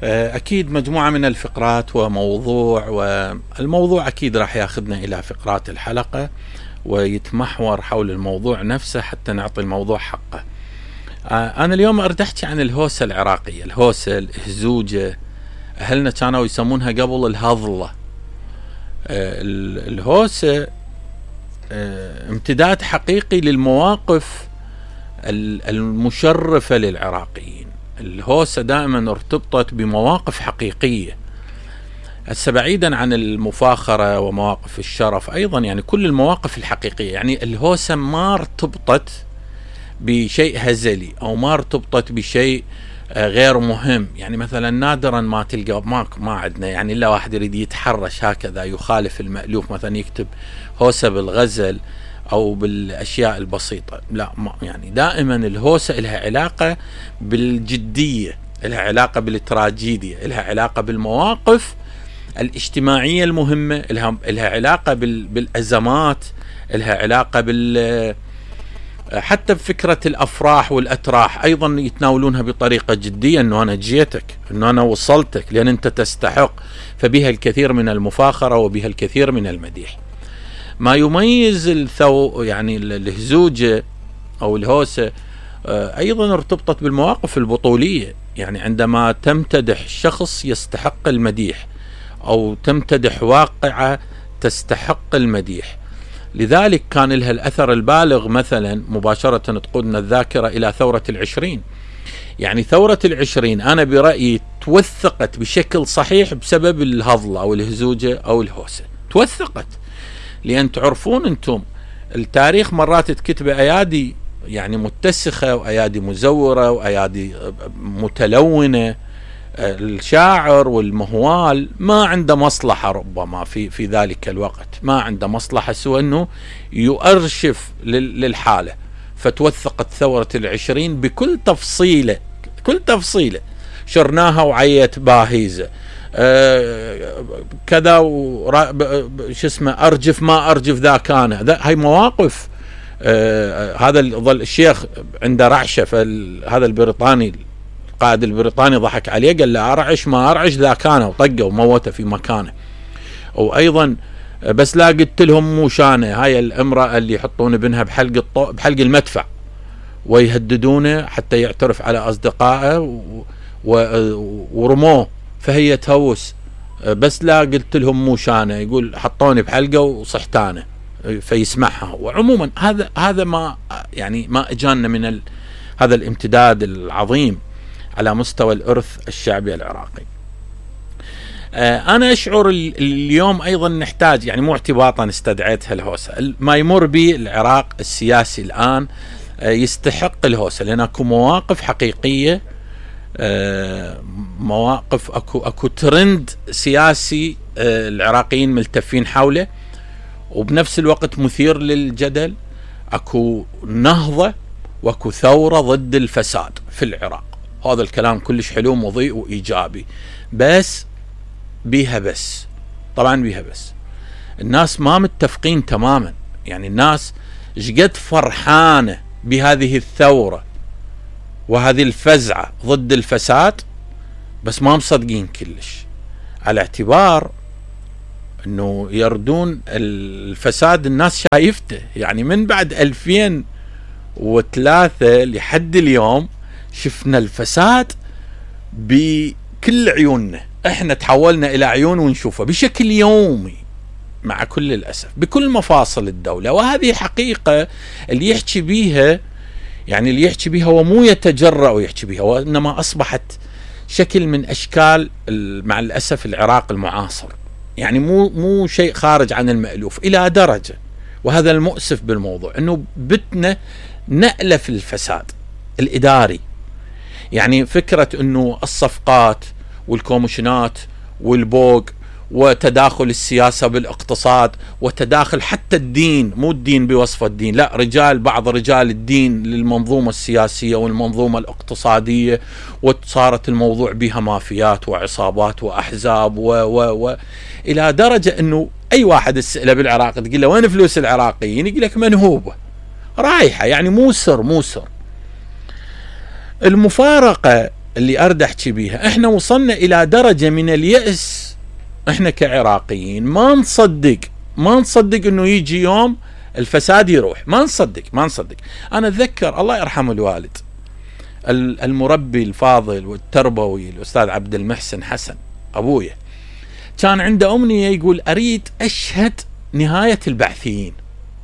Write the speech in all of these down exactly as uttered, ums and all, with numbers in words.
أكيد مجموعة من الفقرات وموضوع، والموضوع أكيد راح ياخذنا إلى فقرات الحلقة ويتمحور حول الموضوع نفسه حتى نعطي الموضوع حقه. أنا اليوم أريد أحكي عن الهوسة العراقية، الهوسة الهزوجة، أهلنا كانوا يسمونها قبل الهضلة. الهوسة امتداد حقيقي للمواقف المشرفة للعراقيين. الهوسة دائما ارتبطت بمواقف حقيقية، هسه بعيدا عن المفاخرة ومواقف الشرف، أيضا يعني كل المواقف الحقيقية. يعني الهوسة ما ارتبطت بشيء هزلي أو ما ارتبطت بشيء غير مهم. يعني مثلا نادرا ما تلقى، ما, ما عندنا يعني إلا واحد يريد يتحرش هكذا يخالف المألوف، مثلا يكتب هوسة بالغزل أو بالأشياء البسيطة. لا، ما يعني دائما الهوسة لها علاقة بالجدية، لها علاقة بالتراجيديا، لها علاقة بالمواقف الاجتماعية المهمة، لها, لها علاقة بالأزمات، لها علاقة بال حتى بفكرة الأفراح والأتراح أيضا يتناولونها بطريقة جدية، أنه أنا جيتك، أنه أنا وصلتك لأن أنت تستحق، فبها الكثير من المفاخرة وبها الكثير من المديح. ما يميز الثو يعني الهزوجة أو الهوسة أيضا ارتبطت بالمواقف البطولية. يعني عندما تمتدح شخص يستحق المديح أو تمتدح واقعة تستحق المديح، لذلك كان لها الأثر البالغ. مثلا مباشرة تقودنا الذاكرة إلى ثورة العشرين. يعني ثورة العشرين أنا برأيي توثقت بشكل صحيح بسبب الهضلة أو الهزوجة أو الهوسة. توثقت لأن تعرفون أنتم التاريخ مرات تكتب أيادي يعني متسخة وأيادي مزورة وأيادي متلونة. الشاعر والمهوال ما عنده مصلحة ربما في في ذلك الوقت، ما عنده مصلحة سوى أنه يؤرشف للحالة. فتوثقت ثورة العشرين بكل تفصيلة، كل تفصيلة شرناها وعيت باهيزة أه كذا شو اسمه أرجف ما أرجف ذا كان ذا. هاي مواقف. أه هذا ظل الشيخ عنده رعشة، فهذا البريطاني القائد البريطاني ضحك عليه قال له أرعش ما أرعش ذا كان، وطقه وموته في مكانه. وأيضا بس لا قلت لهم مو شانه، هاي الامرأة اللي يحطون ابنها بحلق الطو... بحلق المدفع ويهددونه حتى يعترف على أصدقائه و... و... ورموه، فهي تهوس بس لا قلت لهم مو شانه، يقول حطوني بحلقه وصحتانه فيسمعها. وعموما هذا هذا ما يعني ما اجانا من ال... هذا الامتداد العظيم على مستوى الإرث الشعبي العراقي. أنا أشعر اليوم أيضا نحتاج، يعني مو اعتباطا استدعيت الهوسة، ما يمر به العراق السياسي الآن يستحق الهوسة، لأن أكو مواقف حقيقية، مواقف أكو, أكو ترند سياسي العراقيين ملتفين حوله وبنفس الوقت مثير للجدل. أكو نهضة وأكو ثورة ضد الفساد في العراق. هذا الكلام كلش حلو مضيء وإيجابي، بس بيها بس طبعا بيها بس الناس ما متفقين تماما. يعني الناس شقد فرحانة بهذه الثورة وهذه الفزعة ضد الفساد، بس ما مصدقين كلش، على اعتبار انه يردون الفساد الناس شايفته. يعني من بعد ألفين وثلاثة لحد اليوم شفنا الفساد بكل عيوننا، احنا تحولنا الى عيون ونشوفه بشكل يومي مع كل الأسف بكل مفاصل الدولة. وهذه حقيقة اللي يحكي بيها، يعني اللي يحكي بيها هو مو يتجرأ ويحكي بيها، وإنما أصبحت شكل من أشكال مع الأسف العراق المعاصر. يعني مو مو شيء خارج عن المألوف إلى درجة، وهذا المؤسف بالموضوع أنه بتنا نقلة في الفساد الإداري. يعني فكرة أنه الصفقات والكوميشنات والبوق وتداخل السياسة بالاقتصاد وتداخل حتى الدين، مو الدين بوصف الدين، لا، رجال بعض رجال الدين للمنظومة السياسية والمنظومة الاقتصادية، وصارت الموضوع بها مافيات وعصابات وأحزاب و و و إلى درجة أنه أي واحد تسأله بالعراق تقول له وين فلوس العراقيين يقول لك منهوبة رايحة، يعني موسر موسر. المفارقة اللي أرد أحكي بيها، إحنا وصلنا إلى درجة من اليأس إحنا كعراقيين، ما نصدق ما نصدق إنه يجي يوم الفساد يروح، ما نصدق ما نصدق. أنا أتذكر الله يرحم الوالد المربي الفاضل والتربوي الأستاذ عبد المحسن حسن أبويا، كان عنده أمنية يقول أريد أشهد نهاية البعثيين.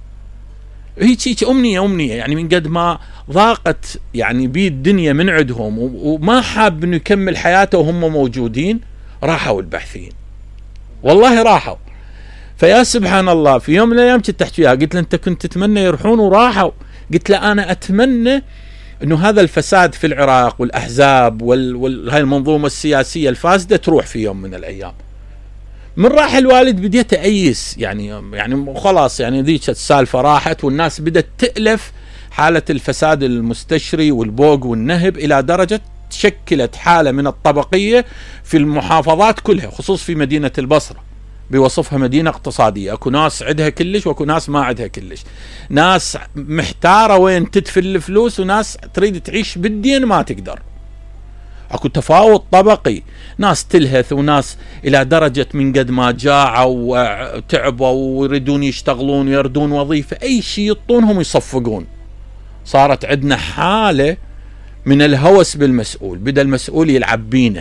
هيك هيك أمنية أمنية يعني من قد ما ضاقت يعني بي الدنيا من عندهم وما حاب إنه يكمل حياته وهم موجودين، راحوا البعثيين والله راحوا. فيا سبحان الله في يوم من الأيام كنت أحكي وياه، قلت له أنت كنت تتمنى يروحون وراحوا؟ قلت له أنا أتمنى إنه هذا الفساد في العراق والأحزاب وهاي المنظومة السياسية الفاسدة تروح في يوم من الأيام. من راح الوالد بديت أيس يعني يعني خلاص يعني ذيك السالفة راحت، والناس بدأت تألف حالة الفساد المستشري والبوق والنهب إلى درجة شكلت حالة من الطبقية في المحافظات كلها، خصوص في مدينة البصرة بوصفها مدينة اقتصادية. اكو ناس عندها كلش واكو ناس ما عندها كلش، ناس محتارة وين تدفن الفلوس وناس تريد تعيش بالدين ما تقدر. اكو تفاوت طبقي، ناس تلهث وناس الى درجة من قد ما جاعوا وتعبوا ويريدون يشتغلون ويردون وظيفة اي شيء يطونهم يصفقون. صارت عندنا حالة من الهوس بالمسؤول، بدأ المسؤول يلعب بينا،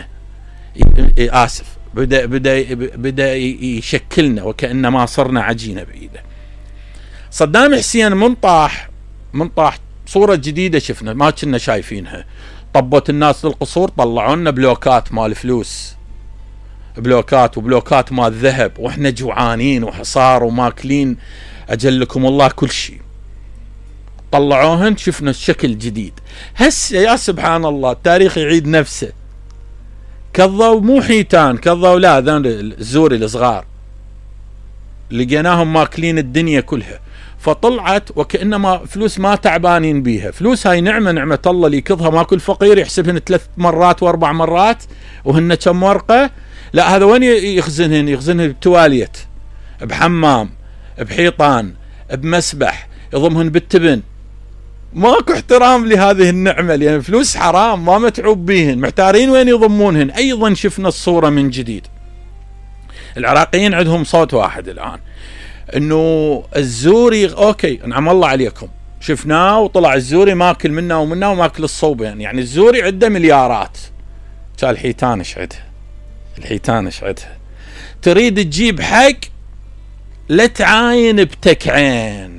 آسف بدأ بدأ بدأ يشكلنا وكأنما صرنا عجينة بإيده. صدام حسين من طاح من طاح صورة جديدة شفنا ما كنا شايفينها، طبت الناس للقصور، طلعوا لنا بلوكات مال فلوس، بلوكات وبلوكات مال ذهب، واحنا جوعانين وحصار وماكلين أجلكم الله كل شيء. طلعوهن شفنا الشكل جديد. هسه يا سبحان الله التاريخ يعيد نفسه، كذوا مو حيتان، كذوا لا ذن الزوري الصغار لقيناهم ماكلين الدنيا كلها. فطلعت وكأنما فلوس ما تعبانين بيها، فلوس هاي نعمة نعمة الله اللي يكظها ما كل فقير يحسبهن ثلاث مرات واربع مرات وهن كم ورقة. لا هذا وين يخزنهن؟ يخزنهن بتواليت، بحمام، بحيطان، بمسبح، يضمهن بالتبن. ماكو احترام لهذه النعمة، لأن يعني فلوس حرام ما متعوب بيهن، محتارين وين يضمونهن. أيضا شفنا الصورة من جديد. العراقيين عندهم صوت واحد الآن، انه الزوري اوكي انعم الله عليكم شفناه وطلع الزوري ماكل منا ومنا وماكل الصوبين، يعني, يعني الزوري عنده مليارات. كان الحيتان ايش عندها؟ الحيتان ايش عندها؟ تريد تجيب حق لا تعاين بتكعين،